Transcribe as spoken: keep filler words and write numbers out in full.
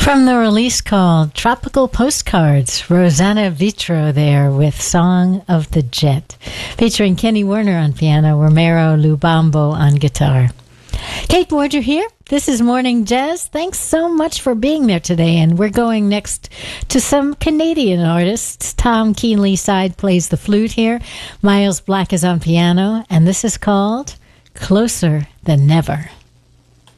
From the release called Tropical Postcards, Rosanna Vitro there with Song of the Jet, featuring Kenny Werner on piano, Romero Lubambo on guitar. Kate Borger here. This is Morning Jazz. Thanks so much for being there today. And we're going next to some Canadian artists. Tom Keenly Side plays the flute here. Miles Black is on piano. And this is called Closer Than Never.